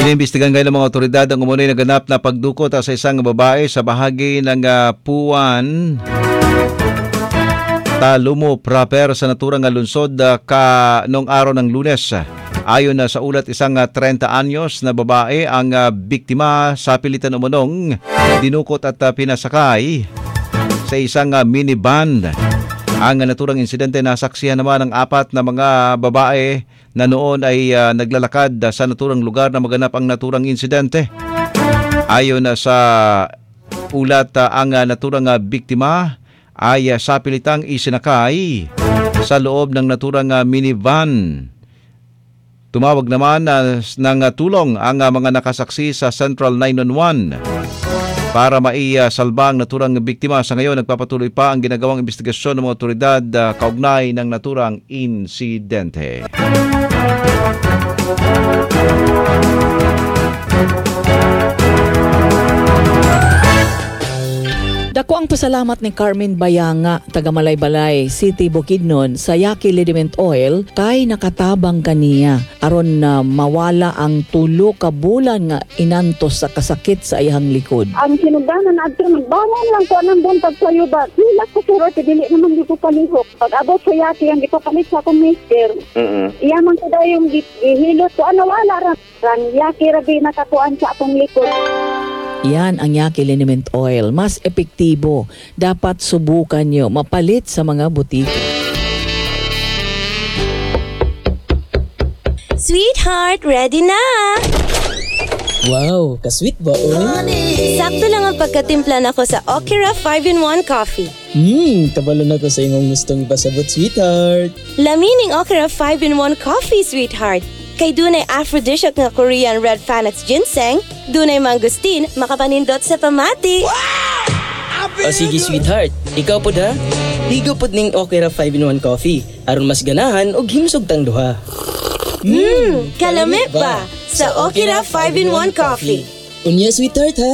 Iniimbestigahan ngayon ng mga otoridad ang umunay naganap na pagdukot sa isang babae sa bahagi ng Puan Talumo proper sa naturang lungsod noong araw ng Lunes. Ayon sa ulat, isang 30 anyos na babae ang biktima sa pilitan umunong dinukot at pinasakay sa isang minivan. Ang naturang insidente nasaksihan naman ng 4 na mga babae na noon ay naglalakad sa naturang lugar na maganap ang naturang insidente. Ayon sa ulat, ang naturang biktima ay sa pilitang isinakay sa loob ng naturang minivan. Tumawag naman ng tulong ang mga nakasaksi sa Central 911 para maisalba ang naturang biktima. Sa ngayon, nagpapatuloy pa ang ginagawang investigasyon ng mga otoridad kaugnay ng naturang insidente. Dako ang pasalamat ni Carmen Bayanga, taga Malaybalay City, Bukidnon sa Yaqui Liniment Oil kay nakatabang kaniya aron na mawala ang 2 ka bulan nga inantos sa kasakit sa iyang likod. Ang sinugdanan na adto nagbangon lang ko anang buntag sa yuba. Sila ko pero dili naman dito palihok. Pag abot sa Yaqui ang gipapalit sa akong mister. Iya man ko daw yung gihilot ko wala ra. Ran Yaqui rabi nakatuan sa akong likod. Yan ang Yaqui Liniment Oil. Mas epektibo. Dapat subukan nyo. Mapalit sa mga butika. Sweetheart, ready na! Wow, ka-sweet ba, oy? Sakto lang ang pagkatimpla na ko sa Okira 5-in-1 Coffee. Kabalo na ko sa imong gustong ipasabot, sweetheart. Lamining Okira 5-in-1 Coffee, sweetheart. Kay dunay aphrodisiac nga Korean red Panax ginseng, dunay mangustin, makapanindot sa pamati. Wow! O sige, sweetheart. Ikaw po da? Ligo po ning Okira 5-in-1 Coffee. Aron mas ganahan o himsog tang duha. Kalami ba? Sa Okira 5-in-1 Coffee. Unya, sweetheart, ha?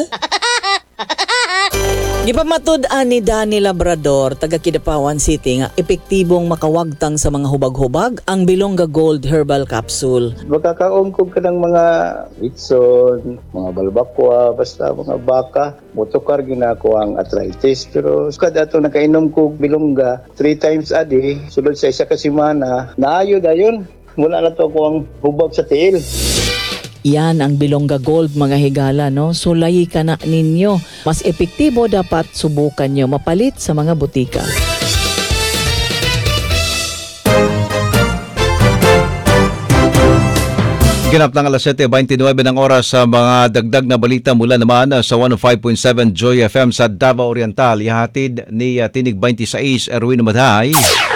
Di ba matud-an ni Danny Labrador, taga Kidapawan City nga epektibong makawagtang sa mga hubag-hubag ang Bilongga Gold Herbal Capsule. Magkakaungkog ka ng mga itson, mga balbakwa, basta mga baka, motokar ginako ang arthritis. Pero kada ito nakainom ko Bilongga 3 times a day, sulod sa isa ka semana, naayo dayon. Mula na to ko ang hubag sa tiil. Yan ang Bilongga Gold, mga higala, no? Sulayi ka na ninyo. Mas epektibo, dapat subukan nyo mapalit sa mga butika. Ganap ng alas 7:29 ng oras sa mga dagdag na balita mula naman sa 105.7 Joy FM sa Davao Oriental. Ihatid ni Tinig 26 Erwin Umadhay.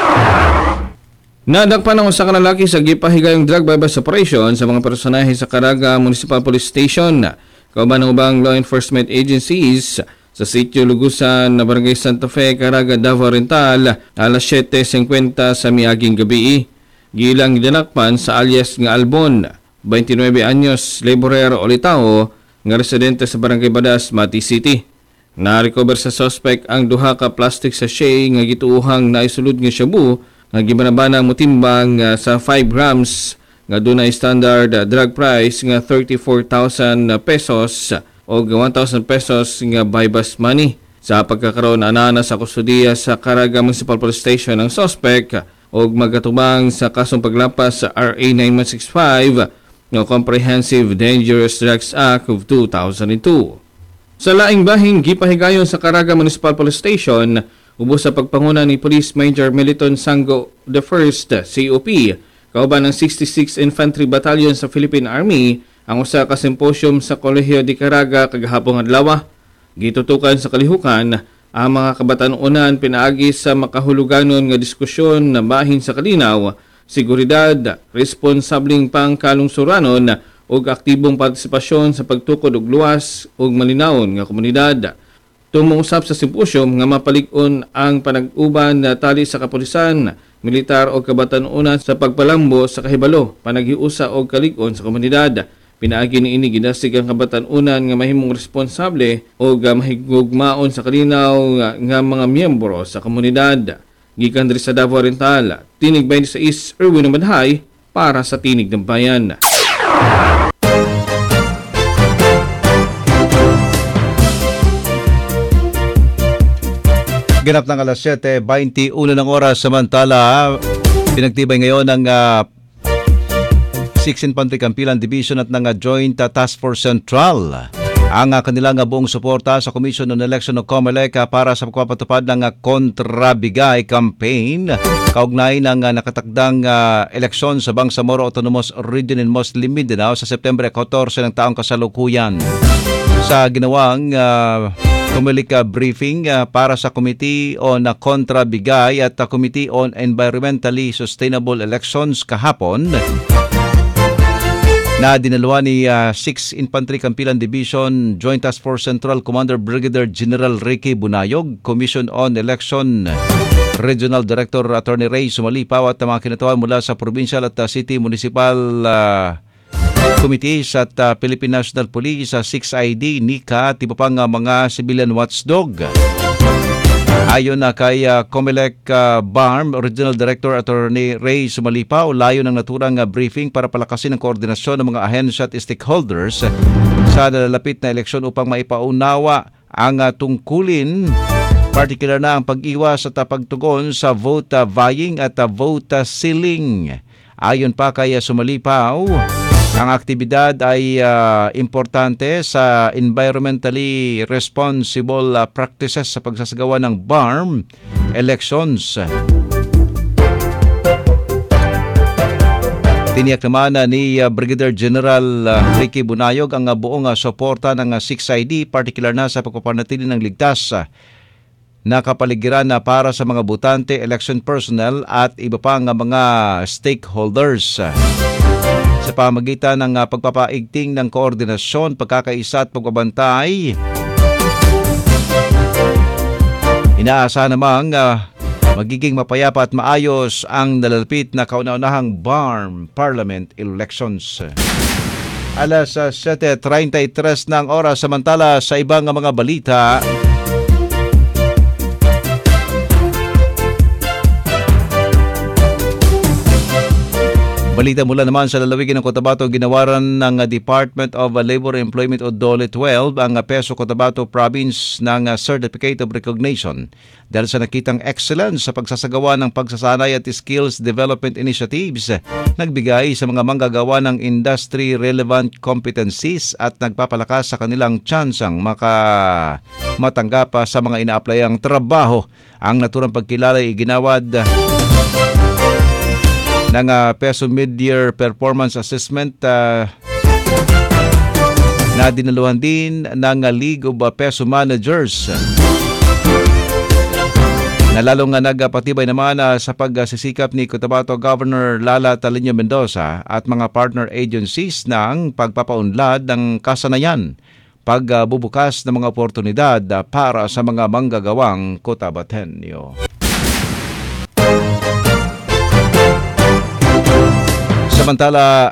Nadakpan ng usa ka lalaki sa gipahigayong drug bypass operation sa mga personahe sa Caraga Municipal Police Station. Kauban ng ubang law enforcement agencies sa sitio Lugusan na Barangay Santa Fe, Caraga, Davao Oriental, alas 7:50 sa miaging gabi. Gilang dinakpan sa alias nga Albon, 29 anyos, laborer o litao, nga residente sa Barangay Badas, Mati City. Na-recover sa suspect ang 2 ka plastic sachet nga gituuhang naisulod nga shabu nga gibanabanang mutimbang sa 5 grams nga dunay standard drug price nga 34,000 pesos o 1,000 pesos nga bypass money. Sa pagkakaroon anana sa kustudiya sa Caraga Municipal Police Station ang suspect og magatubang sa kasong paglampas sa RA 9165 nga Comprehensive Dangerous Drugs Act of 2002. Sa laing bahing gipahigayon sa Caraga Municipal Police Station, ubos sa pagpanguna ni Police Major Meliton Sango I, COP, kauban ng 66 Infantry Battalion sa Philippine Army, ang usa ka symposium sa Kolehiyo de Caraga kagahapong adlaw. Gitutukan sa kalihukan ang mga kabatan-unan pinaagi sa makahuluganon nga diskusyon na bahin sa kalinaw, seguridad, responsabling pangkalungsuranon ug aktibong partisipasyon sa pagtukod og luwas ug malinawon nga komunidad. Tumungusap sa simposyum nga mapalig-on ang panag-uban na tali sa kapulisan, militar o kabatan-unan sa pagpalambo sa kahibalo, panaghiusa o kalig-on sa komunidad. Pinaagi ni ini ginasig ang kabatan-unan nga mahimong responsable o mahigugmaon sa kalinaw nga mga miyembro sa komunidad. Gikan diri sa Davao Oriental, Tinig 26 Erwin Umadhay para sa Tinig ng Bayan. Ganap ng alas 7:21 ng oras. Samantala, pinagtibay ngayon ng 6 Infantry Campilan Division at ng Joint Task Force Central ang kanilang buong suporta sa Commission on Election o COMELEC para sa pagpapatupad ng kontrabigay campaign kaugnay ng nakatakdang eleksyon sa Bangsamoro Autonomous Region in Muslim Mindanao sa September 14 ng taong kasalukuyan. Sa ginawang COMELEC briefing para sa Committee on Kontrabigay at Committee on Environmentally Sustainable Elections kahapon, na dinaluhan ni 6 Infantry Campilan Division Joint Task Force Central Commander Brigadier General Ricky Bunayog, Commission on Election Regional Director Attorney Ray Sumalipaw at mga kinatawan mula sa Provincial at City Municipal Committees at Philippine National Police, 6ID, NICA at iba pang mga civilian watchdog. Ayon na kay COMELEC BARM Original Director Attorney Ray Sumalipaw, layo ng naturang briefing para palakasin ang koordinasyon ng mga ahensya at stakeholders sa nalalapit na eleksyon upang maipaunawa ang tungkulin, particular na ang pag-iwas at pagtugon sa vote buying at vote stealing. Ayon pa kay Sumalipaw, ang aktibidad ay importante sa environmentally responsible practices sa pagsasagawa ng BARM elections. Tiniyak naman ni Brigadier General Ricky Bunayog ang buong suporta ng 6ID, particular na sa pagpapanatili ng ligtas na kapaligiran para sa mga botante, election personnel at iba pang mga stakeholders. Sa pamagitan ng pagpapaigting ng koordinasyon, pagkakaisa at pagbabantay, inaasahan namang magiging mapayapa at maayos ang nalalapit na kauna-unahang BARM Parliament elections. Alas 7:33 ng oras. Samantala sa ibang mga balita, balita mula naman sa lalawigan ng Cotabato, ginawaran ng Department of Labor and Employment o DOLE 12 ang Peso Cotabato Province ng Certificate of Recognition dahil sa nakitang excellence sa pagsasagawa ng pagsasanay at skills development initiatives, nagbigay sa mga manggagawa ng industry-relevant competencies at nagpapalakas sa kanilang tsansang matanggap sa mga ina-applyang trabaho. Ang naturang pagkilala ay ginawad ng Peso Mid-Year Performance Assessment na dinaluhan din ng League of Peso Managers, na lalong nagpatibay naman sa pagsisikap ni Cotabato Governor Lala Talino Mendoza at mga partner agencies ng pagpapaunlad ng kasanayan, pagbubukas ng mga oportunidad para sa mga manggagawang Cotabatenyo. Samantala,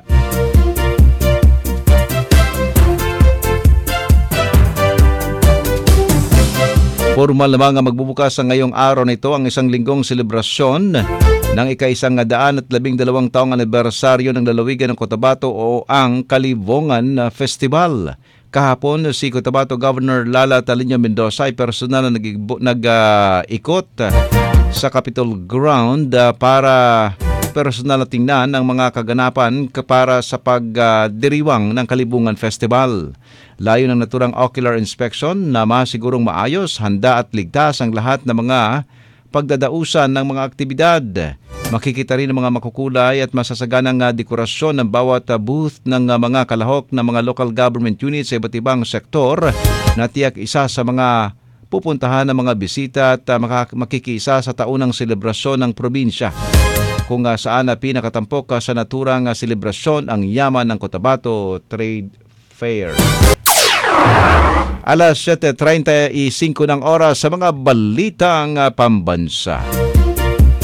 formal namang magbubukas sa ngayong araw nito ang isang linggong selebrasyon ng ika-112 taong anibersaryo ng lalawigan ng Cotabato o ang Kalibongan Festival. Kahapon, si Cotabato Governor Lala Talino Mendoza ay personal na nag-ikot sa Capitol Ground para personal na tingnan ang mga kaganapan para sa pagdiriwang ng Kalibungan Festival. Layo ng naturang ocular inspection na masigurong maayos, handa at ligtas ang lahat ng mga pagdadausan ng mga aktibidad. Makikita rin ang mga makukulay at masasaganang dekorasyon ng bawat booth ng mga kalahok ng mga local government units sa iba't ibang sektor na tiyak isa sa mga pupuntahan ng mga bisita at makikiisa sa taunang selebrasyon ng probinsya, kung saan pinakatampok sa naturang selebrasyon ang yaman ng Cotabato Trade Fair. Alas 7:35 ng oras sa mga balitang pambansa.